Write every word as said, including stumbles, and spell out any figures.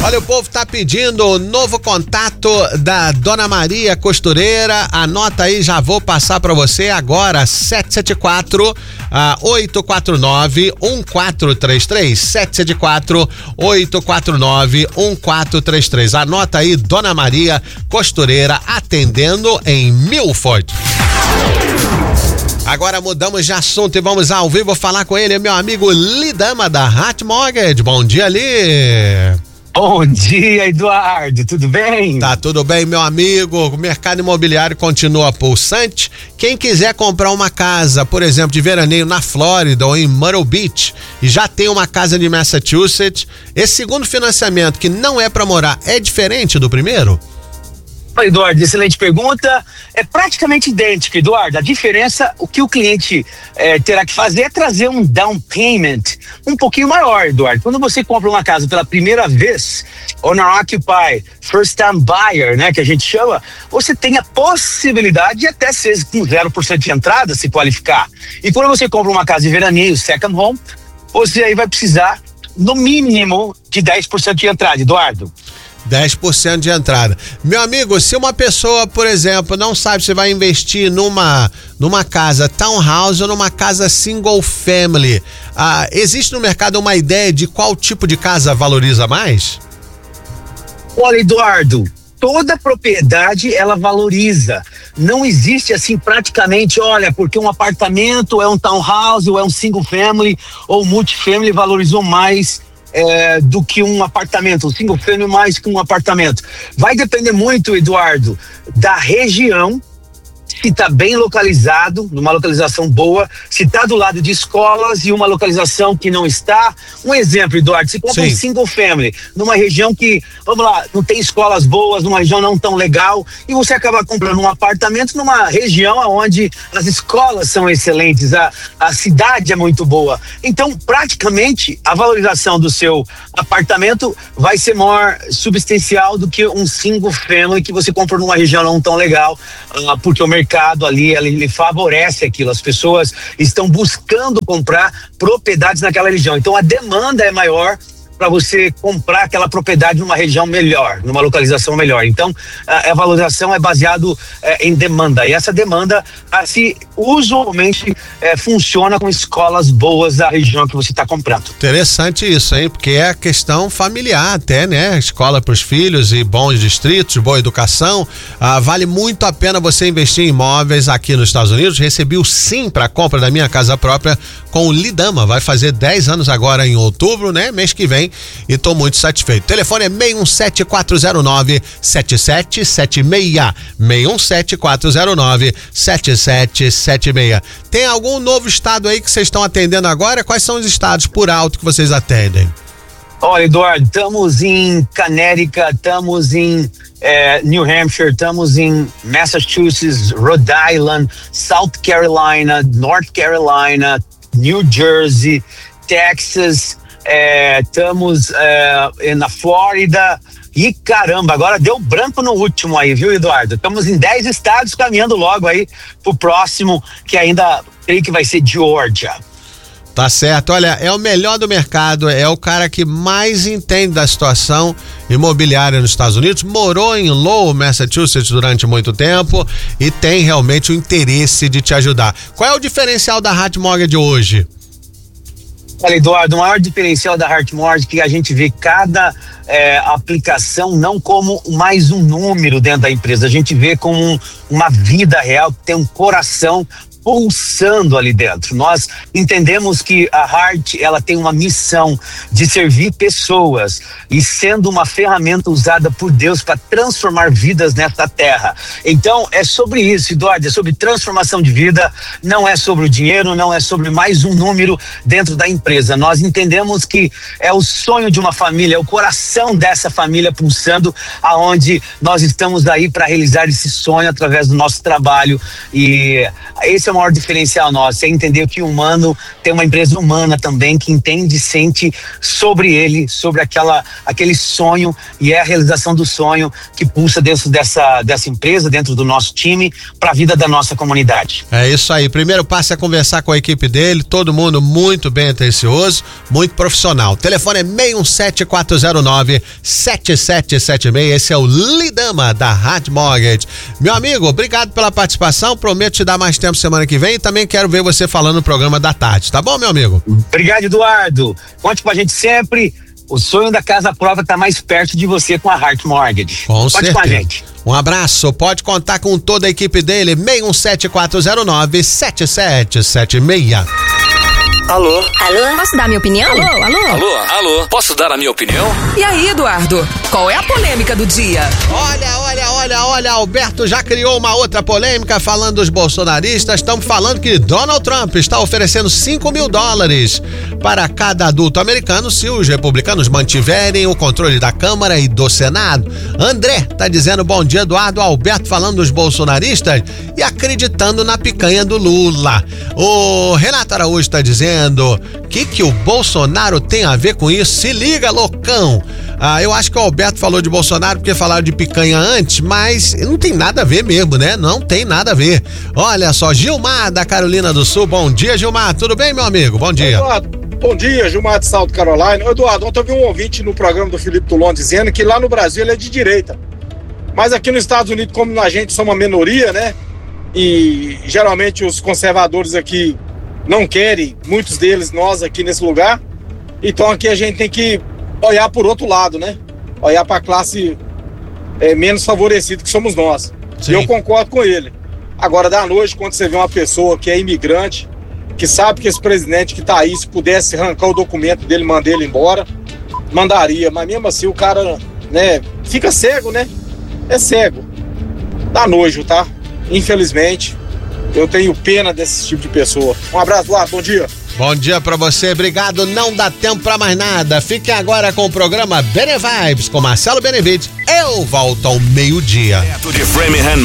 Olha, o povo tá pedindo o novo contato da Dona Maria Costureira. Anota aí, já vou passar pra você agora. sete sete quatro, oito quatro nove, um quatro três três. sete sete quatro, oito quatro nove, um quatro três três. Anota aí, Dona Maria Costureira, atendendo em Milford. Agora mudamos de assunto e vamos ao vivo falar com ele, meu amigo Lidama da Heart Mortgage. Bom dia, Li. Bom dia, Eduardo, tudo bem? Tá tudo bem, meu amigo. O mercado imobiliário continua pulsante. Quem quiser comprar uma casa, por exemplo, de veraneio na Flórida ou em Myrtle Beach e já tem uma casa de Massachusetts, esse segundo financiamento, que não é para morar, é diferente do primeiro? Eduardo, excelente pergunta. É praticamente idêntico, Eduardo. A diferença, o que o cliente é, terá que fazer é trazer um down payment um pouquinho maior, Eduardo. Quando você compra uma casa pela primeira vez, owner occupy, first time buyer, né, que a gente chama, você tem a possibilidade de até ser com zero por cento de entrada se qualificar. E quando você compra uma casa de veraneio, second home, você aí vai precisar, no mínimo, de dez por cento de entrada, Eduardo. dez por cento de entrada. Meu amigo, se uma pessoa, por exemplo, não sabe se vai investir numa, numa casa townhouse ou numa casa single family, ah, existe no mercado uma ideia de qual tipo de casa valoriza mais? Olha, Eduardo, toda propriedade ela valoriza. Não existe assim praticamente, olha, porque um apartamento é um townhouse ou é um single family ou multifamily valorizou mais É, do que um apartamento, um single family mais que um apartamento. Vai depender muito, Eduardo, da região, se está bem localizado, numa localização boa, se está do lado de escolas e uma localização que não está. Um exemplo, Eduardo, se compra Sim. um single family numa região que, vamos lá, não tem escolas boas, numa região não tão legal, e você acaba comprando um apartamento numa região onde as escolas são excelentes, a, a cidade é muito boa. Então, praticamente, a valorização do seu apartamento vai ser maior substancial do que um single family que você compra numa região não tão legal, uh, porque o mercado mercado ali, ele, ele favorece aquilo, as pessoas estão buscando comprar propriedades naquela região, então a demanda é maior para você comprar aquela propriedade numa região melhor, numa localização melhor. Então, a, a valorização é baseado é, em demanda. E essa demanda, assim, usualmente é, funciona com escolas boas da região que você está comprando. Interessante isso, hein? Porque é questão familiar até, né? Escola para os filhos e bons distritos, boa educação. Ah, vale muito a pena você investir em imóveis aqui nos Estados Unidos. Recebi o sim para a compra da minha casa própria com o Lidama. Vai fazer dez anos agora em outubro, né? Mês que vem. E tô muito satisfeito. O telefone é seis um sete quatro zero nove sete sete sete seis. seis um sete quatro zero nove sete sete sete seis. Tem algum novo estado aí que vocês estão atendendo agora? Quais são os estados por alto que vocês atendem? Olha, Eduardo, estamos em Connecticut, estamos em eh, New Hampshire, estamos em Massachusetts, Rhode Island, South Carolina, North Carolina, New Jersey, Texas. Estamos é, é, na Flórida e caramba, agora deu branco no último aí, viu, Eduardo? Estamos em dez estados caminhando logo aí pro próximo, que ainda creio que vai ser Georgia. Tá certo, olha, é o melhor do mercado, é o cara que mais entende da situação imobiliária nos Estados Unidos, morou em Lowell, Massachusetts durante muito tempo e tem realmente o interesse de te ajudar. Qual é o diferencial da Heart Mortgage hoje? Olha, Eduardo, o maior diferencial da Heart Mortgage é que a gente vê cada é, aplicação não como mais um número dentro da empresa, a gente vê como um, uma vida real, que tem um coração pulsando ali dentro. Nós entendemos que a Heart, ela tem uma missão de servir pessoas e sendo uma ferramenta usada por Deus para transformar vidas nesta terra. Então, é sobre isso, Eduardo, é sobre transformação de vida, não é sobre o dinheiro, não é sobre mais um número dentro da empresa. Nós entendemos que é o sonho de uma família, é o coração dessa família pulsando, aonde nós estamos aí para realizar esse sonho através do nosso trabalho, e esse é o o maior diferencial nosso, é entender que o humano tem uma empresa humana também que entende e sente sobre ele, sobre aquela, aquele sonho, e é a realização do sonho que pulsa dentro dessa, dessa empresa, dentro do nosso time, para a vida da nossa comunidade. É isso aí, primeiro passo é conversar com a equipe dele, todo mundo muito bem atencioso, muito profissional. O telefone é seis um sete, quatro zero nove, sete sete sete seis, esse é o Lidama da Heart Mortgage. Meu amigo, obrigado pela participação, prometo te dar mais tempo semana que vem e também quero ver você falando no programa da tarde, tá bom, meu amigo? Obrigado, Eduardo. Conte com a gente sempre. O sonho da casa própria está mais perto de você com a Heart Mortgage. Com Conte certeza. com a gente. Um abraço, pode contar com toda a equipe dele, seis um sete, quatro zero nove, sete sete sete seis. Alô? Alô? Posso dar minha opinião? Alô, alô? Alô, alô, posso dar a minha opinião? E aí, Eduardo, qual é a polêmica do dia? Olha, olha, olha, olha, Alberto já criou uma outra polêmica falando dos bolsonaristas. Estamos falando que Donald Trump está oferecendo cinco mil dólares para cada adulto americano se os republicanos mantiverem o controle da Câmara e do Senado. André tá dizendo bom dia, Eduardo. Alberto falando dos bolsonaristas e acreditando na picanha do Lula. O Renato Araújo tá dizendo o que que o Bolsonaro tem a ver com isso? Se liga, loucão. Ah, eu acho que o Alberto falou de Bolsonaro porque falaram de picanha antes, mas não tem nada a ver mesmo, né? Não tem nada a ver. Olha só, Gilmar da Carolina do Sul. Bom dia, Gilmar. Tudo bem, meu amigo? Bom dia. Eduardo, bom dia, Gilmar de South Carolina. Eduardo, ontem eu vi um ouvinte no programa do Felipe Toulon dizendo que lá no Brasil ele é de direita. Mas aqui nos Estados Unidos, como a gente somos uma minoria, né? E geralmente os conservadores aqui não querem, muitos deles, nós aqui nesse lugar. Então aqui a gente tem que olhar por outro lado, né? Olhar para a classe é, menos favorecida que somos nós. Sim. E eu concordo com ele. Agora, da noite, quando você vê uma pessoa que é imigrante, que sabe que esse presidente que tá aí, se pudesse arrancar o documento dele, mandar ele embora, mandaria. Mas mesmo assim o cara, né, fica cego, né? É cego. Dá nojo, tá? Infelizmente. Eu tenho pena desse tipo de pessoa. Um abraço, Eduardo. Bom dia. Bom dia pra você, obrigado. Não dá tempo pra mais nada. Fiquem agora com o programa Bene Vibes com Marcelo Benevides. Eu volto ao meio-dia. Direto de Framingham,